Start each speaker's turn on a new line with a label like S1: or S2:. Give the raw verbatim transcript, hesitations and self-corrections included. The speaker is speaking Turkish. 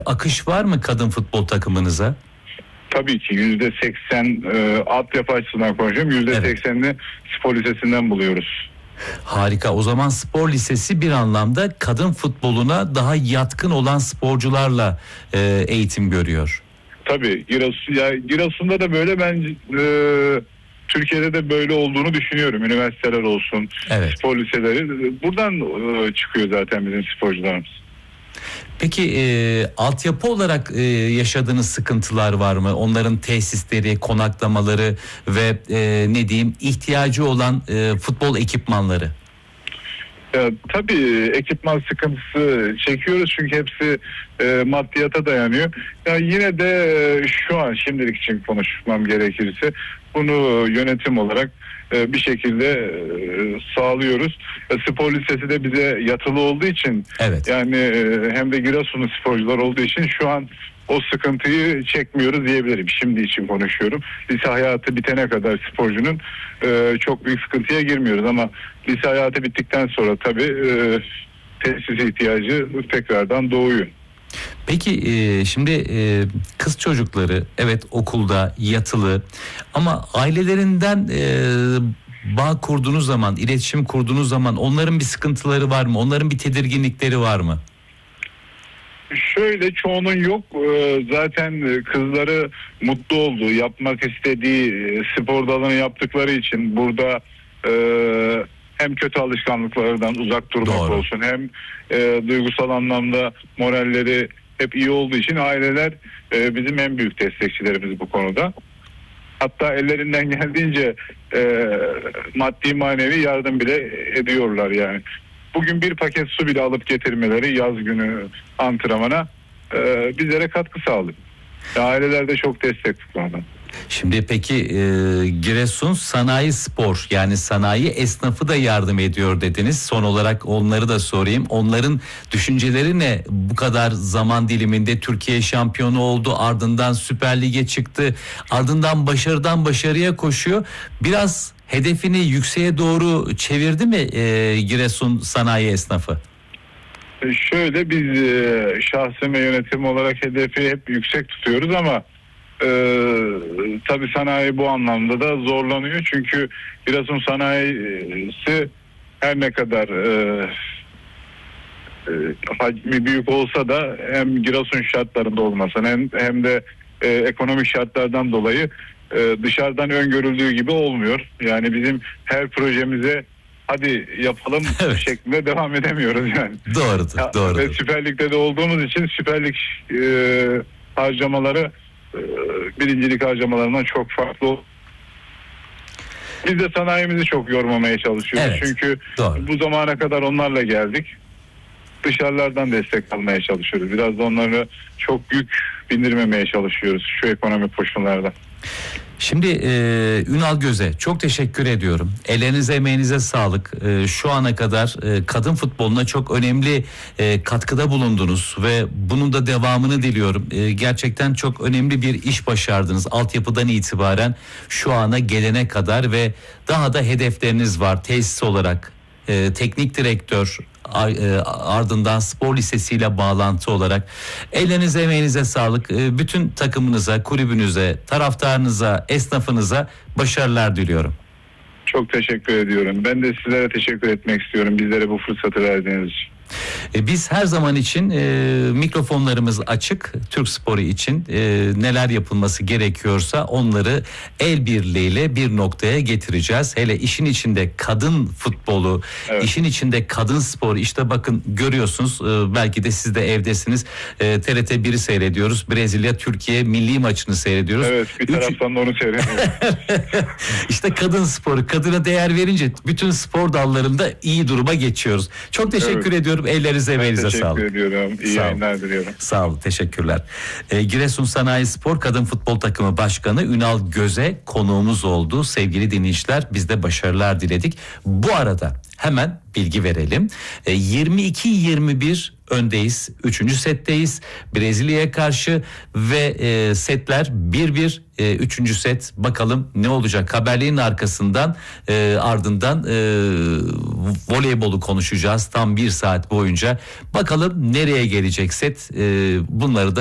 S1: Akış var mı kadın futbol takımınıza?
S2: Tabii ki yüzde seksen e, altyapı açısından konuşuyorum. Yüzde seksenini spor lisesinden buluyoruz.
S1: Harika. O zaman spor lisesi bir anlamda kadın futboluna daha yatkın olan sporcularla e, eğitim görüyor.
S2: Tabii Giresun, ya Giresun'da da böyle, ben e, Türkiye'de de böyle olduğunu düşünüyorum. Üniversiteler olsun,
S1: evet.
S2: spor liseleri buradan e, çıkıyor zaten bizim sporcularımız.
S1: Peki e, altyapı olarak e, yaşadığınız sıkıntılar var mı? Onların tesisleri, konaklamaları ve e, ne diyeyim ihtiyacı olan e, futbol ekipmanları.
S2: Ya, tabii ekipman sıkıntısı çekiyoruz çünkü hepsi e, maddiyata dayanıyor. Ya yine de e, şu an şimdilik için konuşmam gerekirse bunu yönetim olarak e, bir şekilde e, sağlıyoruz. E, spor lisesi de bize yatılı olduğu için,
S1: evet.
S2: yani e, hem de Giresunlu sporcular olduğu için şu an o sıkıntıyı çekmiyoruz diyebilirim. Şimdi için konuşuyorum. Lise hayatı bitene kadar sporcunun e, çok büyük sıkıntıya girmiyoruz ama lise hayatı bittikten sonra tabii e, tesis ihtiyacı tekrardan doğuyor.
S1: Peki e, şimdi e, kız çocukları evet okulda yatılı ama ailelerinden e, bağ kurduğunuz zaman, iletişim kurduğunuz zaman onların bir sıkıntıları var mı? Onların bir tedirginlikleri var mı?
S2: Şöyle, çoğunun yok. Ee, zaten kızları mutlu olduğu, yapmak istediği spor dalını yaptıkları için burada e, hem kötü alışkanlıklardan uzak durmak
S1: Doğru.
S2: olsun, hem e, duygusal anlamda moralleri hep iyi olduğu için aileler e, bizim en büyük destekçilerimiz bu konuda. Hatta ellerinden geldiğince e, maddi manevi yardım bile ediyorlar yani. Bugün bir paket su bile alıp getirmeleri yaz günü antrenmana e, bizlere katkı sağlıyor. Aileler de çok destek bu konuda.
S1: Şimdi peki e, Giresun Sanayi Spor, yani sanayi esnafı da yardım ediyor dediniz. Son olarak onları da sorayım. Onların düşünceleri ne? Bu kadar zaman diliminde Türkiye şampiyonu oldu, ardından Süper Lig'e çıktı, ardından başarıdan başarıya koşuyor. Biraz hedefini yükseğe doğru çevirdi mi e, Giresun Sanayi esnafı?
S2: Şöyle, biz e, şahsım ve yönetim olarak hedefi hep yüksek tutuyoruz ama Ee, tabii sanayi bu anlamda da zorlanıyor çünkü Giresun sanayisi her ne kadar e, e, hacmi büyük olsa da hem Giresun şartlarında olmasın hem, hem de e, ekonomik şartlardan dolayı e, dışarıdan öngörüldüğü gibi olmuyor. Yani bizim her projemize hadi yapalım
S1: evet.
S2: şeklinde devam edemiyoruz yani.
S1: Doğrudur, doğrudur.
S2: Ve Süper Lig'de de olduğumuz için Süper Lig e, harcamaları birincilik harcamalarından çok farklı. Biz de sanayimizi çok yormamaya çalışıyoruz.
S1: Evet,
S2: çünkü
S1: doğru.
S2: Bu zamana kadar onlarla geldik. Dışarılardan destek almaya çalışıyoruz. Biraz da onları çok yük bindirmemeye çalışıyoruz şu ekonomik koşullarda.
S1: Şimdi e, Ünal Göz'e çok teşekkür ediyorum. Ellerinize emeğinize sağlık. E, şu ana kadar e, kadın futboluna çok önemli e, katkıda bulundunuz ve bunun da devamını diliyorum. E, gerçekten çok önemli bir iş başardınız. Altyapıdan itibaren şu ana gelene kadar ve daha da hedefleriniz var tesis olarak. E, teknik direktör, ardından spor lisesiyle bağlantı olarak. Ellerinize emeğinize sağlık. Bütün takımınıza, kulübünüze, taraftarınıza, esnafınıza başarılar diliyorum.
S2: Çok teşekkür ediyorum. Ben de sizlere teşekkür etmek istiyorum bizlere bu fırsatı verdiğiniz için.
S1: Biz her zaman için e, mikrofonlarımız açık. Türk sporu için e, neler yapılması gerekiyorsa onları el birliğiyle bir noktaya getireceğiz. Hele işin içinde kadın futbolu, evet. işin içinde kadın sporu. İşte bakın görüyorsunuz, e, belki de siz de evdesiniz. E, T R T bir'i seyrediyoruz. Brezilya Türkiye milli maçını seyrediyoruz.
S2: Evet, bir taraftan Üç... da onu seyrediyoruz.
S1: İşte kadın sporu, kadına değer verince bütün spor dallarında iyi duruma geçiyoruz. Çok teşekkür evet. ediyorum. Ellerinize emeğinize sağlık.
S2: Teşekkür ediyorum. İyi
S1: Sağ
S2: yayınlar diliyorum.
S1: Sağ olun. Teşekkürler. Ee, Giresun Sanayi Spor Kadın Futbol Takımı Başkanı Ünal Göz'e konuğumuz oldu. Sevgili dinleyiciler, biz de başarılar diledik. Bu arada hemen bilgi verelim. Ee, yirmi iki yirmi bir öndeyiz. Üçüncü setteyiz. Brezilya'ya karşı ve e, setler bir bir. E, üçüncü set, bakalım ne olacak? Haberlerin arkasından e, ardından e, voleybolu konuşacağız tam bir saat boyunca. Bakalım nereye gelecek set? E, bunları da